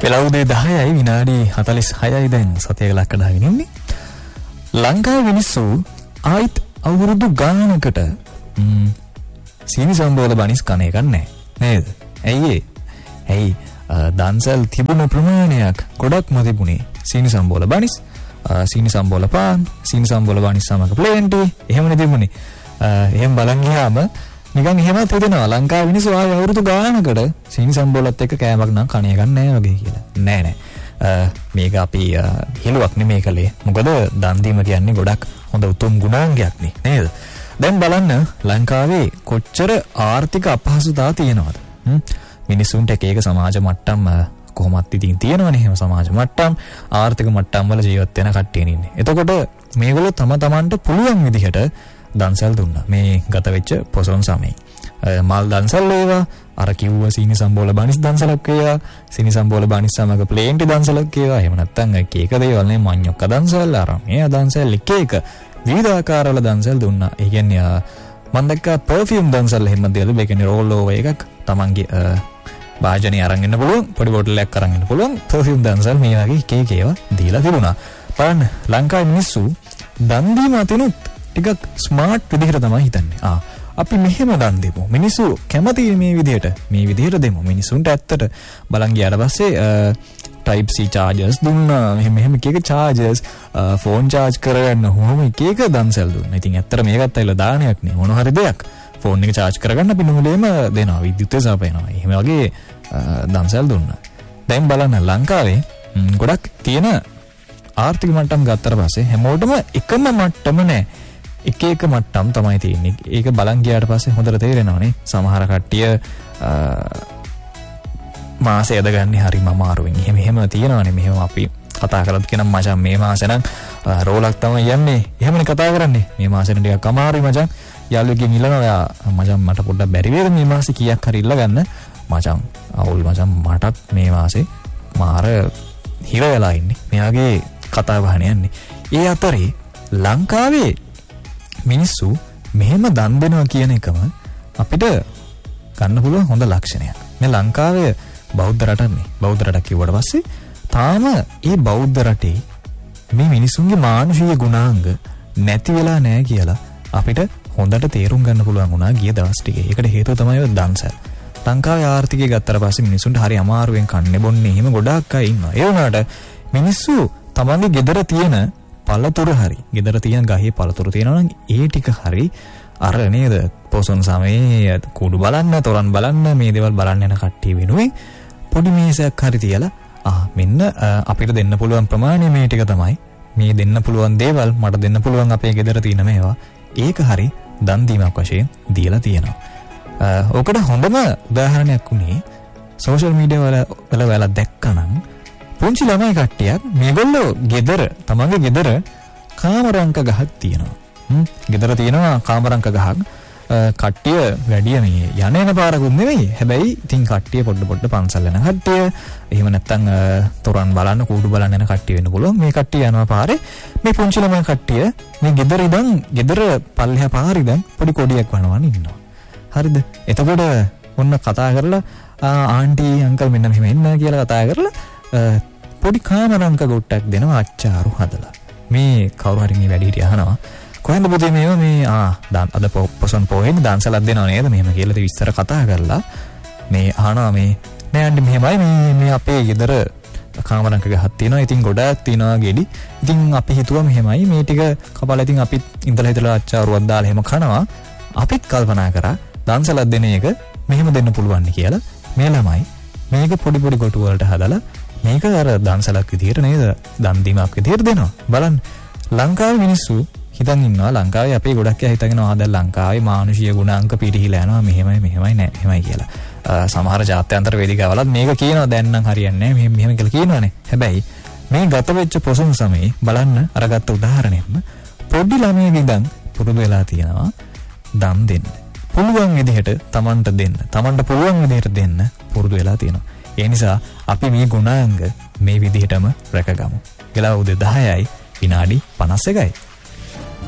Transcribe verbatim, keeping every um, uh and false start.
වෙලා උදේ දහයයි විනාඩි හතළිස් හයයි දැන් සතියක ලක්කඩාගෙන ඉන්නේ. ලංකාවේ මිනිස්සු ආයිත් අවුරුදු ගානකට සීනි සම්බෝල බනිස් කන එකක් නැහැ නේද? ඇයි ඒ? ඇයි දන්සල් තිබුණු ප්‍රමාණයක් ගොඩක්ම තිබුණේ සීනි සම්බෝල බනිස්, සීනි සම්බෝල පාන්, සීනි සම්බෝල බනිස් සමග ප්ලේන්ටි එහෙමනේ තිබුණේ. එහෙම බලන් ගියාම නිකන් එහෙමත් හිතෙනවා ලංකාවේ මිනිස්සු ආය අවුරුදු ගානකට සීනි සම්බෝලත් එක්ක කෑමක් නම් කණ එකක් නැහැ වගේ කියලා. නෑ නෑ. මේක අපි හිලුවක් නෙමෙයි කලේ. මොකද දන් දීම කියන්නේ ගොඩක් හොඳ උතුම් ගුණාංගයක් නේ නේද? දැන් බලන්න ලංකාවේ කොච්චර ආර්ථික අපහසුතාව තියෙනවද? මිනිසුන්ට එක එක සමාජ මට්ටම් කොහොමත් ඉතින් තියෙනවනේ. එහෙම සමාජ මට්ටම් ආර්ථික මට්ටම් වල ජීවත් වෙන කට්ටිය ඉන්නේ. එතකොට මේගොල්ලෝ තම තමන්ට පුළුවන් විදිහට දන්සල් දුන්නා මේ ගත වෙච්ච පොසොන් සමයේ. මල් දන්සල් වේවා, අර කිව්ව සීනි සම්බෝල බනිස් දන්සලක් වේවා, සීනි සම්බෝල බනිස් සමග ප්ලේන්ටි දන්සලක් වේවා. එහෙම නැත්නම් එක එක දේවල් නේ මඤ්ඤොක්ක දන්සල්, අර මේ දන්සල් එක එක විවිධාකාර වල දන්සල් දුන්නා. ඒ කියන්නේ මම දැක්කා පර්ෆියුම් දන්සල් එහෙම දෙයලු මේ කියන්නේ රෝල් ඕවර් එකක් තමන්ගේ වාජනේ අරන් ඉන්න පුළුවන්, පොඩි බෝටලයක් අරන් ඉන්න පුළුවන් පර්ෆියුම් දන්සල් මේ වගේ එක එක ඒවා දීලා තිබුණා. බලන්න ලංකාවේ මිනිස්සු දන් දීම අතිනුත් ටිකක් ස්මාර්ට් විදිහට තමයි හිතන්නේ. ආ අපි මෙහෙම දන් දෙමු. මිනිස්සු කැමති මේ විදිහට මේ විදිහට දෙමු. මිනිසුන්ට ඇත්තට බලන් ගියාට පස්සේ type C chargers දුන්නා. මෙහෙම මෙහෙම එක එක chargers phone charge කරගන්න ඕම එක එක දන්සල් දුන්නා. ඉතින් ඇත්තට මේකත් ඇවිල්ලා දානයක් නේ. මොන හරි දෙයක්. phone එක charge කරගන්න අපි නූලේම දෙනවා. විද්‍යුත් සපයනවා. එහෙම වගේ දන්සල් දුන්නා. දැන් බලන්න ලංකාවේ ගොඩක් තියෙන ආර්ථික මට්ටම් ගත්තට පස්සේ හැමෝටම එකම මට්ටම නෑ. එක එක මට්ටම් තමයි තියෙන්නේ. ඒක බලන් ගියාට පස්සේ හොඳට තේරෙනවානේ. සමහර කට්ටිය මාසෙ යදගන්නේ හරිම අමාරුවෙන්. එහෙම එහෙම තියෙනවානේ. මෙහෙම අපි කතා කරලා කියන මචං මේ මාසෙ නම් රෝලක් තමයි යන්නේ. එහෙමනේ කතා කරන්නේ. මේ මාසෙ ටිකක් අමාරුයි මචං. යාළුවෙක්ගෙන් ඉල්ලනවා ඔයා මචං මට පොඩ්ඩක් බැරි වේද මේ මාසෙ කීයක් හරි ඉල්ල ගන්න. මචං අවුල් මචං මටත් මේ මාසෙ මාර හිර වෙලා ඉන්නේ. මෙයාගේ කතා බහන යන්නේ. ඒ අතරේ ලංකාවේ මිනිස්සු මෙහෙම දන් දෙනවා කියන එකම අපිට ගන්න පුළුවන් හොඳ ලක්ෂණයක්. මේ ලංකාවේ බෞද්ධ රටන්නේ. බෞද්ධ රටක් කිව්වට පස්සේ තාම මේ බෞද්ධ රටේ මේ මිනිසුන්ගේ මානුෂීය ගුණාංග නැති වෙලා නැහැ කියලා අපිට හොඳට තේරුම් ගන්න පුළුවන් වුණා ගිය දවස් ටිකේ. ඒකට හේතුව තමයි දන්සල්. ලංකාවේ ආර්ථිකය ගත්තට පස්සේ මිනිසුන්ට හරි අමාරුවෙන් කන්නේ බොන්නේ එහෙම ගොඩාක් අය ඉන්නවා. ඒ වුණාට මිනිස්සු තමන්ගේ ගෙදර තියෙන පළතුරු හරි ගෙදර තියෙන ගහේ පළතුරු තියෙනවා නම් ඒ ටික හරි අර නේද පොසොන් සමයේ කුඩු බලන්න, තොරන් බලන්න, මේ දේවල් බලන්න යන කට්ටිය වෙනුවෙන් පොඩි මේසයක් හරි තියලා ආ මෙන්න අපිට දෙන්න පුළුවන් ප්‍රමාණය මේ ටික තමයි. මේ දෙන්න පුළුවන් දේවල් මට දෙන්න පුළුවන් අපේ ගෙදර තියෙන මේවා. ඒක හරි දන් දීමක් වශයෙන් දීලා තියෙනවා. ඔකට හොඳම උදාහරණයක් උනේ සෝෂල් මීඩියා වල වල වල දැක්කනම් පුංචි ළමයි කට්ටියක් මේගොල්ලෝ ගෙදර තමන්ගේ ගෙදර කාමරංක ගහක් තියෙනවා. හ්ම් ගෙදර තියෙනවා කාමරංක ගහක්. කට්ටිය වැඩිය මේ යන එන පාරකුත් නෙවෙයි. හැබැයි ඉතින් කට්ටිය පොඩ පොඩ පන්සල් යන කට්ටිය එහෙම නැත්නම් තොරන් බලන්න කූඩු බලන්න යන කට්ටිය වෙන්න පුළුවන්. මේ කට්ටිය යනවා පාරේ. මේ පුංචි ළමයි කට්ටිය මේ ගෙදර ඉඳන් ගෙදර පල්ලෙහා පාරේ ඉඳන් පොඩි කොඩියක් වනවන ඉන්නවා. හරිද? එතකොට ඔන්න කතා කරලා ආන්ටි අංකල් මෙන්න මෙහෙම එන්න කියලා කතා කරලා පොඩි කාමරංක ගොට්ටක් දෙනවා අච්චාරු හදලා. මේ කවුරු හරි මේ වැඩි හිටිය අහනවා කොහෙන්ද පුතේ මේව මේ ආ අද පොසොන් පොයෙන් දන්සලක් දෙනව නේද මෙහෙම කියලා විස්තර කතා කරලා මේ අහනවා මේ නෑ අන්න මෙහෙමයි මේ මේ අපේ ගෙදර කාමරංක ගහක් තියෙනවා. ඉතින් ගොඩාක් තියෙනවා ගෙඩි. ඉතින් අපි හිතුවා මෙහෙමයි මේ ටික කපලා ඉතින් අපිත් ඉඳලා හිටලා අච්චාරුවක් දාලා එහෙම කනවා. අපිත් කල්පනා කරා දන්සලක් දෙන එක මෙහෙම දෙන්න පුළුවන් කියලා. මේ ළමයි මේක පොඩි පොඩි කොටු වලට හදලා මේක අර දන්සලක් විදියට නේද දන් දීමක් විදියට දෙනවා. බලන්න ලංකාවේ මිනිස්සු හිතන් ඉන්නවා ලංකාවේ අපේ ගොඩක් අය හිතගෙන ආ දැන් ලංකාවේ මානුෂීය ගුණාංක පිරිහිලා යනවා මෙහෙමයි මෙහෙමයි නෑ එහෙමයි කියලා. සමහර ජාත්‍යන්තර වේදිකාවලත් මේක කියනවා දැන් නම් හරියන්නේ නෑ මෙහෙම මෙහෙම කියලා කියනවානේ. හැබැයි මේ ගත වෙච්ච පොසොන් සමයේ බලන්න අරගත්ත උදාහරණයෙන්ම පොඩි ළමයෙක් ඉඳන් පුරුදු වෙලා තියෙනවා දන් දෙන්න. පුළුවන් විදිහට Tamanට දෙන්න. Tamanට පුළුවන් විදිහට දෙන්න පුරුදු වෙලා තියෙනවා. ඒ නිසා අපි මේ ගුණාංග මේ විදිහටම රැකගමු. ගලා උදේ දහයයි විනාඩි පනස් එකයි.